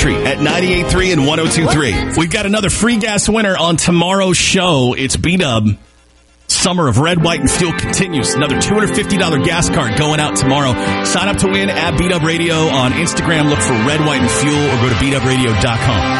country at 98.3 and 102.3. We've got another free gas winner on tomorrow's show. It's B-Dub. Summer of Red, White, and Fuel continues. Another $250 gas card going out tomorrow. Sign up to win at B-Dub Radio on Instagram. Look for Red, White, and Fuel or go to BDubRadio.com.